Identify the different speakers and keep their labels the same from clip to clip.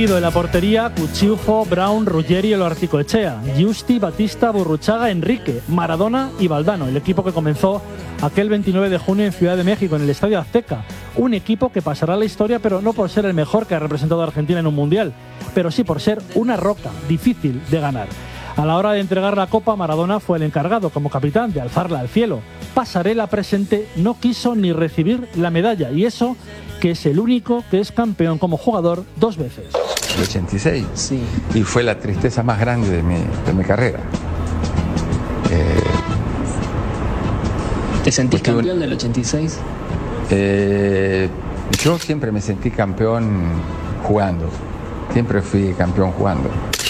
Speaker 1: seguido en la portería Cuciufo, Brown, Ruggeri y Articoechea, Giusti, Batista, Burruchaga, Enrique, Maradona y Valdano, el equipo que comenzó aquel 29 de junio en Ciudad de México, en el Estadio Azteca. Un equipo que pasará a la historia, pero no por ser el mejor que ha representado a Argentina en un mundial, pero sí por ser una roca difícil de ganar. A la hora de entregar la copa, Maradona fue el encargado, como capitán, de alzarla al cielo. Pasarela presente no quiso ni recibir la medalla, y eso que es el único que es campeón como jugador 2 veces.
Speaker 2: El 86.
Speaker 3: Sí.
Speaker 2: Y fue la tristeza más grande de mi carrera.
Speaker 3: ¿Te sentís campeón del 86?
Speaker 2: Yo siempre me sentí campeón jugando. Siempre fui campeón jugando.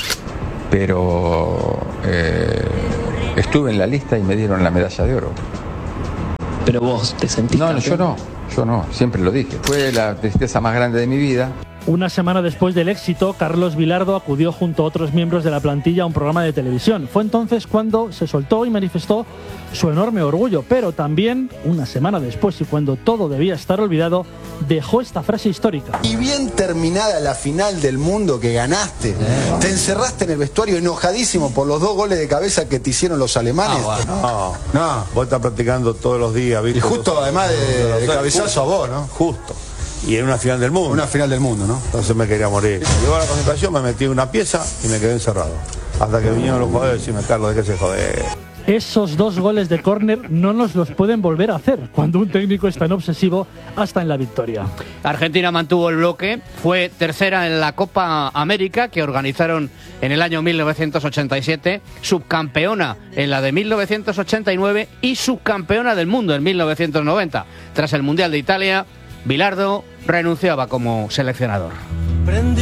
Speaker 2: Pero estuve en la lista y me dieron la medalla de oro.
Speaker 3: ¿Pero vos te sentís campeón?
Speaker 2: Yo no, siempre lo dije. Fue la tristeza más grande de mi vida.
Speaker 1: Una semana después del éxito, Carlos Vilardo acudió junto a otros miembros de la plantilla a un programa de televisión. Fue entonces cuando se soltó y manifestó su enorme orgullo, pero también, una semana después y cuando todo debía estar olvidado, dejó esta frase histórica.
Speaker 4: Y bien terminada la final del mundo que ganaste, te encerraste en el vestuario enojadísimo por los 2 goles de cabeza que te hicieron los alemanes.
Speaker 5: No, vos estás practicando todos los días, ¿viste?
Speaker 4: Y justo además de cabezazo a vos, ¿no?
Speaker 5: Justo. Y en una final del mundo.
Speaker 4: Una final del mundo, ¿no?
Speaker 5: Entonces me quería morir. Llegó a la concentración, me metí en una pieza y me quedé encerrado. Hasta que vinieron los jugadores y decirme, Carlos, ¿de qué se jode?
Speaker 1: Esos 2 goles de córner no nos los pueden volver a hacer cuando un técnico es tan obsesivo hasta en la victoria.
Speaker 6: Argentina mantuvo el bloque, fue tercera en la Copa América que organizaron en el año 1987, subcampeona en la de 1989 y subcampeona del mundo en 1990. Tras el Mundial de Italia, Bilardo renunciaba como seleccionador.